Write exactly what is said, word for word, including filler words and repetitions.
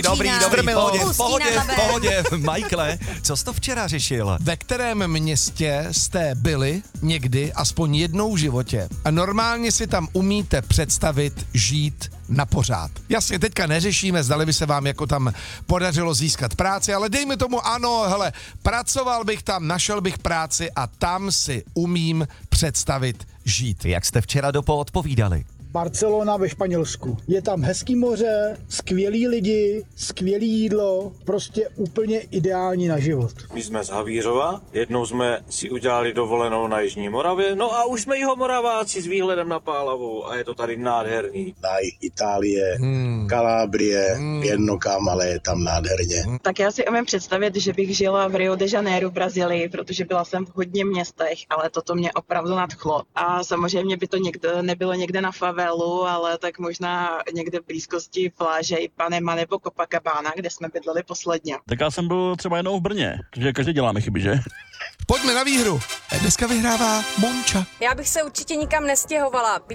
Dobrý, dobrý, v pohodě, v pohodě, Ústí nad v pohodě. Michaele, co jsi to včera řešil? Ve kterém městě jste byli někdy, aspoň jednou v životě, a normálně si tam umíte představit žít na pořád. Jasně, teďka neřešíme, zdali by se vám jako tam podařilo získat práci, ale dejme tomu ano, hele, pracoval bych tam, našel bych práci a tam si umím představit žít. Jak jste včera dopo odpovídali? Barcelona ve Španělsku. Je tam hezký moře, skvělí lidi, skvělý jídlo, prostě úplně ideální na život. My jsme z Havířova, jednou jsme si udělali dovolenou na Jižní Moravě, no a už jsme Jihomoraváci s výhledem na Pálavu a je to tady nádherný. Na Itálie, hmm. Kalábrie, hmm. jedno kam, ale je tam nádherně. Tak já si umím představit, že bych žila v Rio de Janeiro v Brazílii, protože byla jsem v hodně městech, ale toto mě opravdu nadchlo. A samozřejmě by to někde, nebylo někde na favelu, ale tak možná někde v blízkosti pláže Ipanema nebo Copacabana, kde jsme bydleli posledně. Tak já jsem byl třeba jednou v Brně, protože každý děláme chyby, že? Pojďme na výhru. Dneska vyhrává Monča. Já bych se určitě nikam nestěhovala.